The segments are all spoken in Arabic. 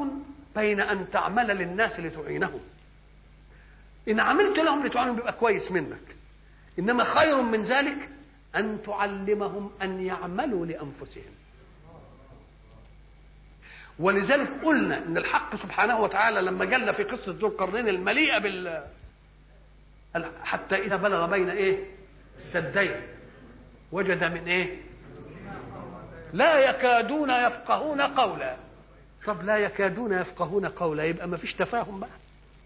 بين أن تعمل للناس لتعينهم. إن عملت لهم لتعينهم بيبقى كويس منك، إنما خير من ذلك أن تعلمهم أن يعملوا لأنفسهم. ولذلك قلنا إن الحق سبحانه وتعالى لما جلنا في قصة ذو القرنين المليئة حتى إذا بلغ بين السدين وجد من لا يكادون يفقهون قولا. طب لا يكادون يفقهون قولا يبقى ما فيش تفاهم بقى.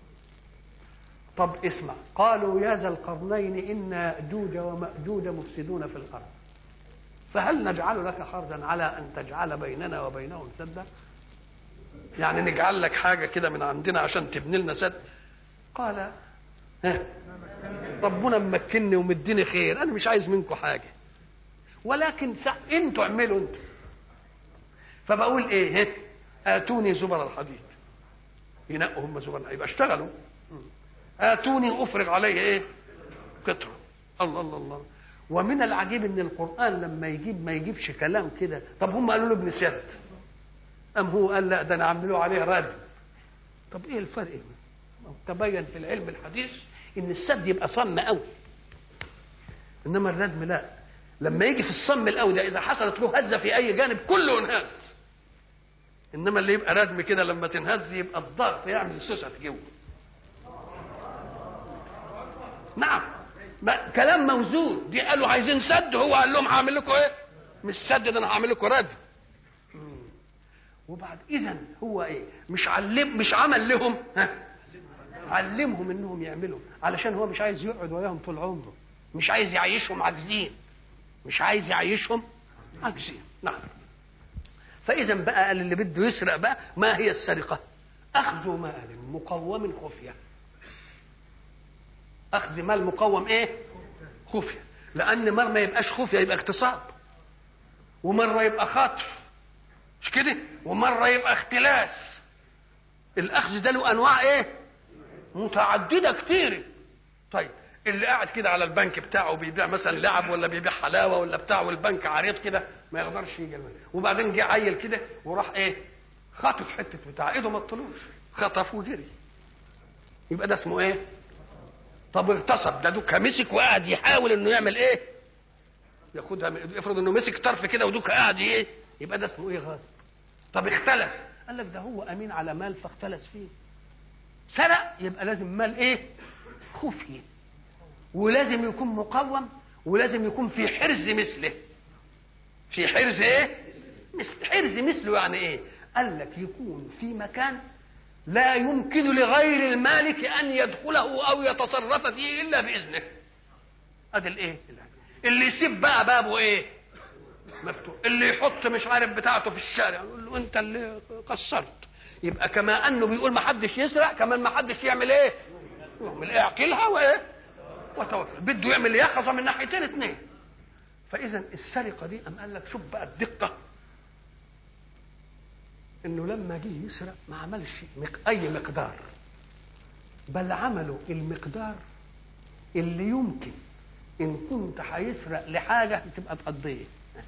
طب اسمع، قالوا يا ذا القرنين إن يأجوج ومأجوج مفسدون في الأرض فهل نجعل لك خرجا على أن تجعل بيننا وبينهم سدا؟ يعني نجعل لك حاجة كده من عندنا عشان تبني لنا سد؟ قال ربنا ممكنني ومديني خير، أنا مش عايز منكم حاجة، ولكن انتوا اعملوا انتوا. فبقول آتوني زبر الحديد، ينقوا هم زبر الحديد، يبقى اشتغلوا. آتوني أفرغ عليه قطرة. الله الله الله. ومن العجيب ان القرآن لما يجيب ما يجيبش كلام كده. طب هم قالوا له ابن سد، هو قال لا ده انا عملوا عليه ردم. طب ايه الفرق؟ تبين في العلم الحديث ان السد يبقى صم قوي، انما الردم لا. لما يجي في الصم القوي ده اذا حصلت له هزه في اي جانب كله انهز، انما اللي يبقى ردم كده لما تنهز يبقى الضغط يعمل السوسه جوه. نعم، كلام موزون. دي قالوا عايزين سد، هو قال لهم هعمل لكم مش سد ده انا هعمل لكم ردم. وبعد اذا هو مش عمل لهم، علمهم انهم يعملوا، علشان هو مش عايز يقعد وياهم طول عمره، مش عايز يعيشهم عاجزين، مش عايز يعيشهم عاجزين. نعم. فاذا بقى اللي بده يسرق بقى، ما هي السرقه؟ اخذ مال مقوم خفيه. اخذ مال مقوم خفيه، لان مره ما يبقاش خفيه يبقى اغتصاب، ومره يبقى خطف، مش كده؟ ومره يبقى اختلاس. الاخذ ده له انواع متعدده كتير. طيب اللي قاعد كده على البنك بتاعه بيبيع مثلا لعب ولا بيبيع حلاوه ولا بتاع، والبنك عريض كده ما يقدرش يجي المال، وبعدين جه عيل كده وراح خاطف حته بتاع ايده ما طلوش، خطف وجري، يبقى ده اسمه طب اغتصب، ده دوكا مسك وقاعد يحاول انه يعمل ياخدها. افرض انه مسك طرف كده ودوكا قاعد يبقى ده اسمه غاصب. طب اختلس، قال لك ده هو امين على مال فاختلس فيه. سرق يبقى لازم مال خفي، ولازم يكون مقوم، ولازم يكون في حرز مثله. في حرز حرز مثله يعني قال لك يكون في مكان لا يمكن لغير المالك ان يدخله او يتصرف فيه الا باذنه. ادي اللي يسيب بقى بابه مفتوح، اللي يحط مش عارف بتاعته في الشارع يقول له انت اللي قصرت. يبقى كما انه بيقول ما حدش يسرق، كمان ما حدش يعمل يعمل يعقلها وتوكل، بده يعمل يقظه من ناحيتين اتنين. فاذا السرقه دي قال لك شوف بقى الدقه، انه لما جه يسرق ما عملش اي مقدار، بل عملوا المقدار اللي يمكن ان كنت هيسرق لحاجه تبقى تقضيه.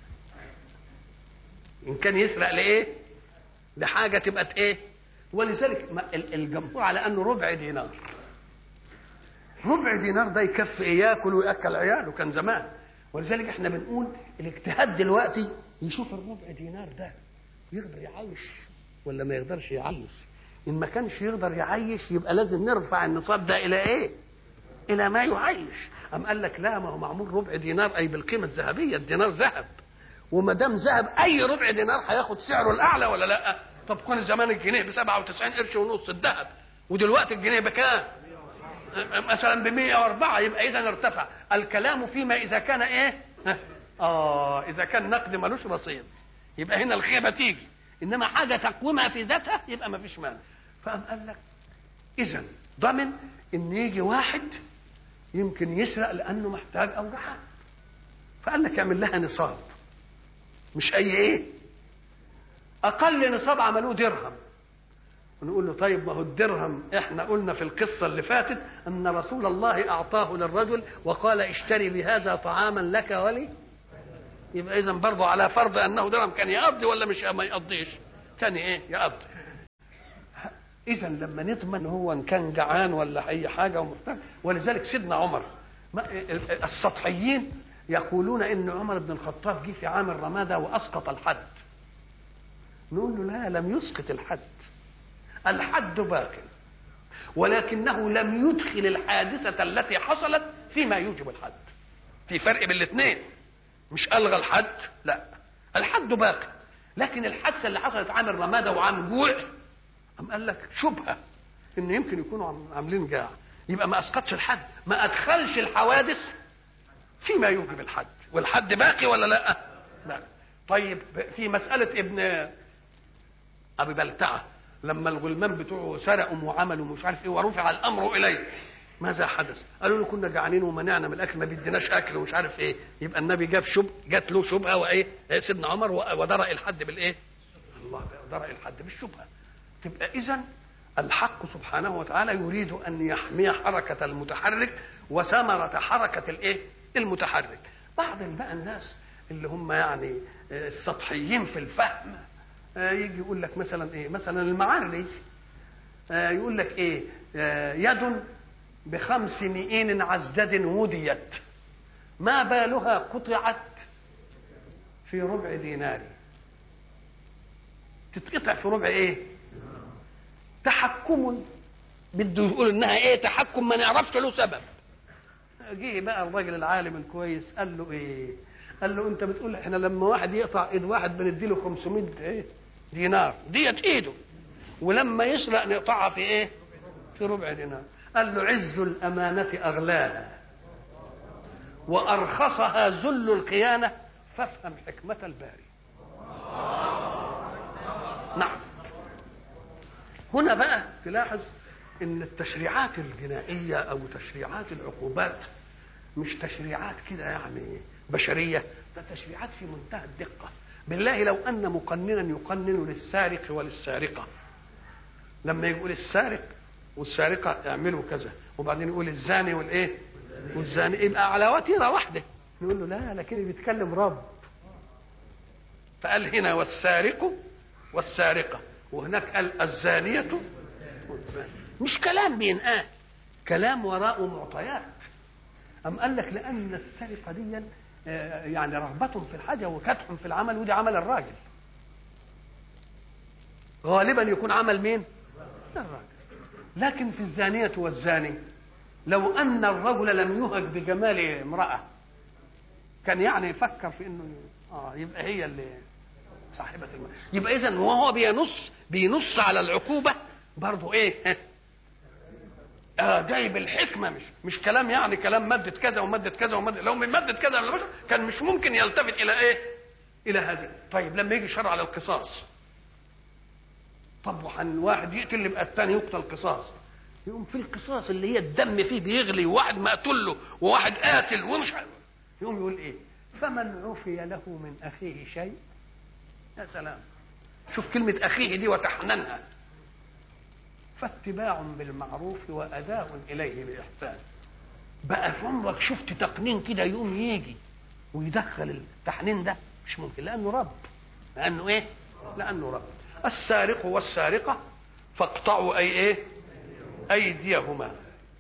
ان كان يسرق لحاجه تبقى ولذلك الجمهور على انه ربع دينار. ربع دينار ده يكفي ياكل وياكل عياله كان زمان. ولذلك احنا بنقول الاجتهاد دلوقتي يشوف الربع دينار ده يقدر يعيش ولا ما يقدرش يعيش. ان ما كانش يقدر يعيش يبقى لازم نرفع النصاب ده الى الى ما يعيش. قال لك لا، ما هو معمول ربع دينار اي بالقيمه الذهبيه، الدينار ذهب، وما دام ذهب اي ربع دينار هياخد سعره الاعلى ولا لا؟ طب كان زمان الجنيه ب 97 قرش ونص الذهب، ودلوقتي الجنيه بكام؟ مثلا ب 104، يبقى اذا ارتفع. الكلام فيما اذا كان اذا كان نقد ملوش رصيد يبقى هنا الخيبه تيجي، انما حاجه تقومها في ذاتها يبقى ما فيش مانع. فقام قال لك اذا ضمن ان يجي واحد يمكن يسرق لانه محتاج او جحا، فقال لك اعمل لها نصاب، مش اي اقل نصاب عملوه درهم. ونقول له طيب ما هو الدرهم احنا قلنا في القصه اللي فاتت ان رسول الله اعطاه للرجل وقال اشتري بهذا طعاما لك ولي، يبقى اذا برضه على فرض انه درهم كان يقضي ولا مش ما يقضيش؟ كان يقضي. اذا لما نضمن هو ان كان جعان ولا اي حاجه ومحتاج. ولذلك سيدنا عمر السطحيين يقولون ان عمر بن الخطاب جه في عام الرماده واسقط الحد. نقول له لا، لم يسقط الحد، الحد باق، ولكنه لم يدخل الحادثه التي حصلت فيما يوجب الحد. في فرق بين الاثنين، مش الغى الحد، لا، الحد باقي، لكن الحادثه اللي حصلت عام الرماده وعام جوع أم قال لك شبهه ان يمكن يكونوا عاملين جاع، يبقى ما اسقطش الحد، ما ادخلش الحوادث فيما يوجب الحد، والحد باقي ولا لا؟ لا. طيب في مساله ابن ابي بلتعه لما الغلمان بتوعه سرقوا وعملوا مش عارف ايه ورفع الامر اليه، ماذا حدث؟ قالوا له كنا جعانين ومنعنا من الاكل، ما بيديناش اكل ومش عارف ايه. يبقى النبي جات له شبهه، وايه سيدنا عمر ودرأ الحد بالايه؟ الله درأ الحد بالشبهه. تبقى اذا الحق سبحانه وتعالى يريد ان يحمي حركه المتحرك وثمره حركه الايه؟ المتحرك. بعض بقى الناس اللي هم يعني السطحيين في الفهم يجي يقول لك مثلا ايه؟ مثلا المعري يقول لك ايه؟ يد ب5 مئين عزدد وديت، ما بالها قطعت في ربع دينار. تتقطع في ربع ايه؟ تحكم، بده يقول انها ايه؟ تحكم ما نعرفش له سبب. جه بقى الراجل العالم الكويس قال له ايه؟ قال له انت بتقول احنا لما واحد يقطع ايد واحد بنديله 500 ايه؟ دينار، ديت ايده، ولما يسرق نقطعها في ايه؟ في ربع دينار. قال له عز الأمانة أغلاها وأرخصها ذل الخيانة، فافهم حكمة الباري. نعم. هنا بقى تلاحظ ان التشريعات الجنائية او تشريعات العقوبات مش تشريعات كده يعني بشرية، ده تشريعات في منتهى الدقة. بالله لو ان مقننا يقنن للسارق وللسارقة، لما يقول السارق والسارقة اعملوا كذا، وبعدين يقول الزاني والايه؟ والزاني، يبقى على وتيرة واحدة. نقول له لا، لكن بيتكلم رب، فقال هنا والسارق والسارقة، وهناك قال الزانية والزاني. مش كلام بينقال، كلام وراءه معطيات. أم قال لك لأن السرقة دي يعني رغبة في الحاجة وكدح في العمل، ودي عمل الراجل غالبا يكون عمل مين؟ الراجل. لكن في الزانية والزاني لو أن الرجل لم يهج بجمال امرأة كان يعني يفكر في إنه يبقى هي اللي صاحبة المال. يبقى إذن وهو بينص على العقوبة برضو إيه؟ جاي بالحكمة، مش كلام يعني كلام مادة كذا ومادة كذا ومادة، لو من مادة كذا ولا كان مش ممكن يلتفت إلى إيه؟ إلى هذه. طيب لما يجي شرع على القصاص، طب واحد يقتل يبقى الثاني يقتل قصاص، يقوم في القصاص اللي هي الدم فيه بيغلي وواحد مقتول له وواحد قاتل ومش عارف، يقوم يقول ايه؟ فمن عفي له من اخيه شيء. يا سلام، شوف كلمة اخيه دي وتحننها، فاتباع بالمعروف واداء اليه باحسان. بقى في عمرك شفت تقنين كده يقوم يجي ويدخل التحنين ده؟ مش ممكن، لانه رب. لانه ايه؟ لانه رب. السارق والسارقة فاقطعوا أي إيه؟ أيديهما.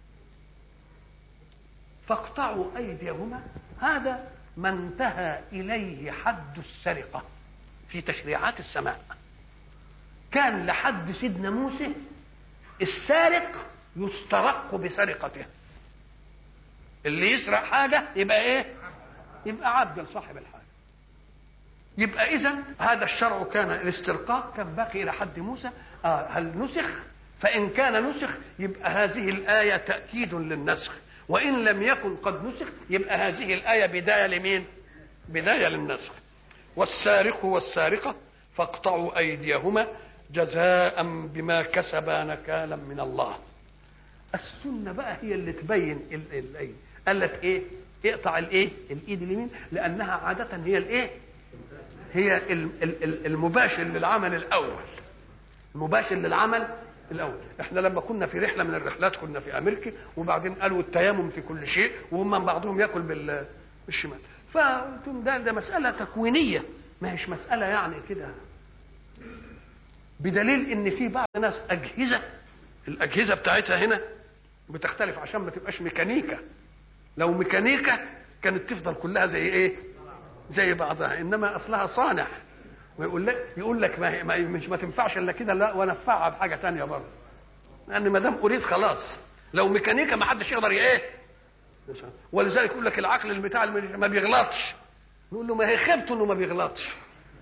فاقطعوا أيديهما، هذا ما انتهى إليه حد السرقة في تشريعات السماء. كان لحد سيدنا موسى السارق يسترق بسرقته، اللي يسرق حاجة يبقى إيه؟ يبقى عبد لصاحب الحاجة. يبقى إذن هذا الشرع كان الاسترقاق كان باقي إلى حد موسى. هل نسخ؟ فإن كان نسخ يبقى هذه الآية تأكيد للنسخ، وإن لم يكن قد نسخ يبقى هذه الآية بداية لمين؟ بداية للنسخ. والسارق والسارقة فاقطعوا أيديهما جزاء بما كسبا نكالا من الله. السنة بقى هي اللي تبين الأيدي. قالت إيه؟ اقطع الإيه؟ الإيد اليمين، لأنها عادة هي الإيه؟ هي المباشر للعمل الأول، المباشر للعمل الأول. احنا لما كنا في رحلة من الرحلات كنا في أمريكا، وبعدين قالوا التيمم في كل شيء، وهم بعضهم يأكل بالشمال. فقلت ده مسألة تكوينية، ما هيش مسألة يعني كده. بدليل ان في بعض الناس الاجهزه بتاعتها هنا بتختلف عشان ما تبقاش ميكانيكا. لو ميكانيكا كانت تفضل كلها زي ايه؟ زي بعضها، انما اصلها صانع. يقول لك ما تنفعش الا كده، لا ونفعها بحاجه ثانيه برضه، لان ما دام اريد خلاص. لو ميكانيكا ما حدش يقدر ايه. ولذلك يقول لك العقل البتاع ما بيغلطش، نقول له ما هي خيبته انه ما بيغلطش،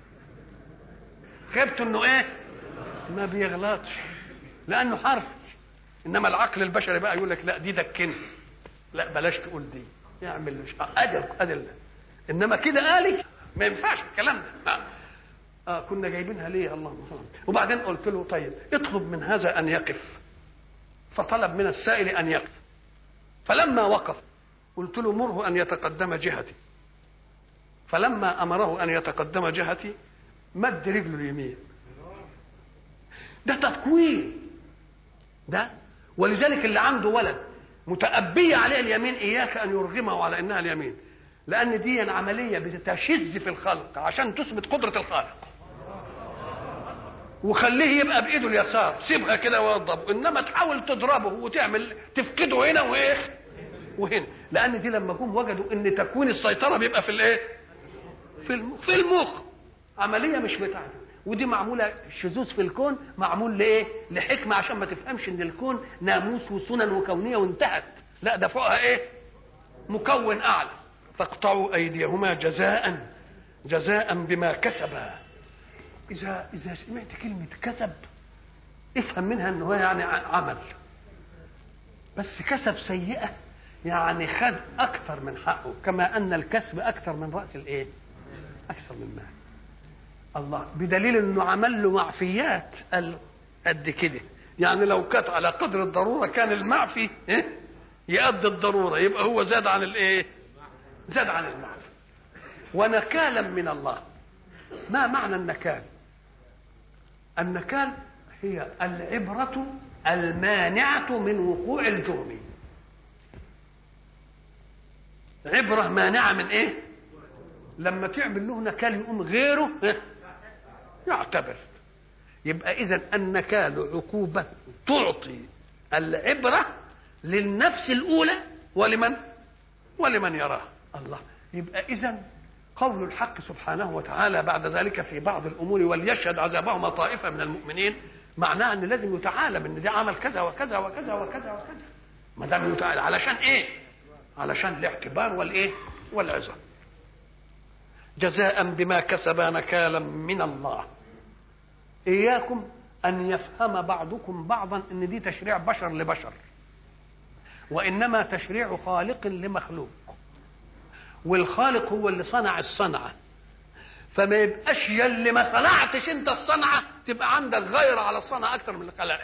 خيبته انه ايه؟ ما بيغلطش، لانه حرف. انما العقل البشري بقى يقول لك لا دي دكنه، لا بلاش تقول دي، يعمل مش ادل. انما كده آلي ما ينفعش الكلام ده. كنا جايبينها ليه؟ اللهم صل. وبعدين قلت له طيب اطلب من هذا ان يقف، فطلب من السائل ان يقف، فلما وقف قلت له مره ان يتقدم جهتي، فلما امره ان يتقدم جهتي مد رجله اليمين. ده تكوين ده. ولذلك اللي عنده ولد متأبية عليه اليمين اياك ان يرغمه على انها اليمين، لان دي عمليه بتشذ في الخلق عشان تثبت قدره الخالق. وخليه يبقى بايده اليسار، سيبها كده وضب، انما تحاول تضربه وتعمل تفقده هنا وايه وهنا، لان دي لما جم وجدوا ان تكوين السيطره بيبقى في الايه؟ في المخ. عمليه مش بتاعته، ودي معموله شذوذ في الكون، معمول لايه؟ لحكمه، عشان ما تفهمش ان الكون ناموس وسنن وكونيه وانتهت، لا ده فوقها ايه؟ مكون اعلى. فاقطعوا ايديهما جزاء بما كسبا. اذا سمعت كلمه كسب افهم منها انه يعني عمل، بس كسب سيئه يعني خد اكثر من حقه، كما ان الكسب اكثر من راس الايه؟ اكثر من مال. الله بدليل انه عمل له معفيات قد كده، يعني لو كانت على قدر الضروره كان المعفي يؤدي الضروره، يبقى هو زاد عن الايه؟ زاد عن المعفي. ونكالا من الله. ما معنى النكال؟ النكال هي العبرة المانعة من وقوع الجرم. عبرة مانعة من ايه؟ لما تعمل له نكال يقوم غيره يعتبر. يبقى اذا النكال عقوبة تعطي العبرة للنفس الأولى ولمن يراها. الله. يبقى اذا قول الحق سبحانه وتعالى بعد ذلك في بعض الامور وليشهد عذابهما طائفه من المؤمنين، معناه ان لازم يتعالم ان ده عمل كذا وكذا وكذا وكذا وكذا. ما دام يتعالم علشان ايه؟ علشان الاعتبار والايه؟ والعظه. جزاء بما كسب نكالا من الله. اياكم ان يفهم بعضكم بعضا ان دي تشريع بشر لبشر، وانما تشريع خالق لمخلوق، والخالق هو اللي صنع الصنعه، فما يبقاش يلي ما صنعتش انت الصنعه تبقى عندك غير على الصنعه اكتر من الخلق.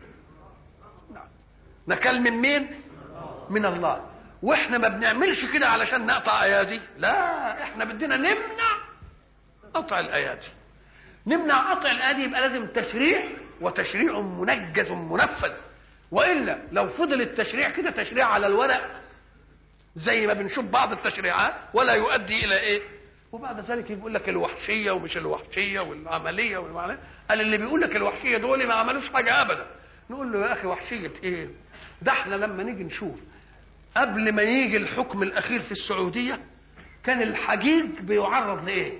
نكال من مين؟ من الله. واحنا ما بنعملش كده علشان نقطع ايادي، لا احنا بدنا نمنع قطع الايادي. نمنع قطع الايادي يبقى لازم تشريع، وتشريع منجز منفذ، والا لو فضل التشريع كده تشريع على الورق زي ما بنشوف بعض التشريعات ولا يؤدي الى ايه. وبعد ذلك يقول لك الوحشيه ومش الوحشيه والعمليه والمعنى. قال اللي بيقول لك الوحشيه دول ما عملوش حاجه ابدا. نقول له يا اخي وحشيه ايه؟ ده احنا لما نيجي نشوف قبل ما يجي الحكم الاخير في السعوديه كان الحجيج بيعرض لايه؟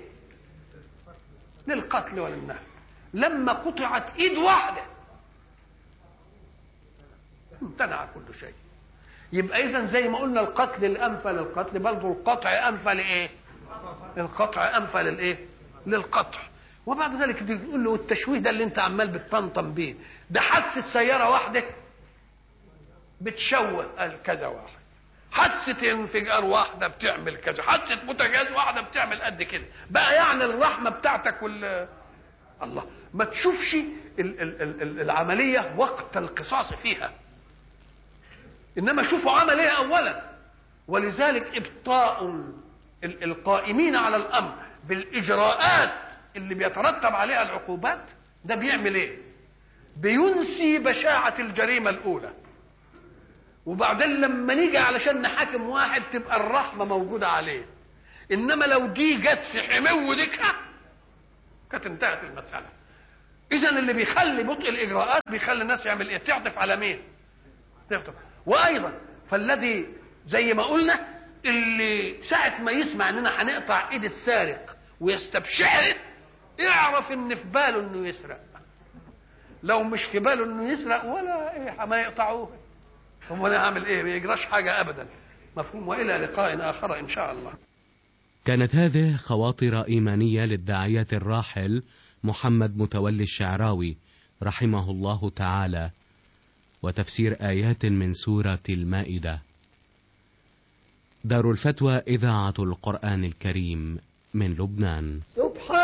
للقتل وللنهب. لما قطعت ايد واحده امتنع كل شيء. يبقى اذا زي ما قلنا القتل الانفى للقتل، برضه القطع انفى لايه؟ القطع انفى للايه؟ للقطع. وبعد ذلك تقول له التشويه ده اللي انت عمال بتطنطن بيه ده حادثه سياره واحده بتشوه كذا واحد، حادثه انفجار واحده بتعمل كذا، حادثه بوتاجاز واحده بتعمل قد كده. بقى يعني الرحمه بتاعتك الله ما تشوفش العمليه وقت القصاص فيها، انما شوفوا عمل ايه اولا. ولذلك ابطاء القائمين على الامر بالاجراءات اللي بيترتب عليها العقوبات ده بيعمل ايه؟ بينسي بشاعه الجريمه الاولى. وبعدين لما نيجي علشان نحاكم واحد تبقى الرحمه موجوده عليه، انما لو دي جت في حمو ديكها كانت انتهت المساله. اذا اللي بيخلي بطء الاجراءات بيخلي الناس يعمل ايه؟ تعطف على مين؟ تعطف. وايضا فالذي زي ما قلنا اللي ساعة ما يسمع اننا هنقطع ايد السارق ويستبشر يعرف ان في باله انه يسرق. لو مش في باله انه يسرق ولا ايه ما يقطعوه. هم انا اعمل ايه؟ ما يجراش حاجة ابدا. مفهوم. والى لقاء اخر ان شاء الله. كانت هذه خواطر إيمانية للداعية الراحل محمد متولي الشعراوي رحمه الله تعالى، وتفسير آيات من سورة المائدة. دار الفتوى إذاعة القرآن الكريم من لبنان. سبحان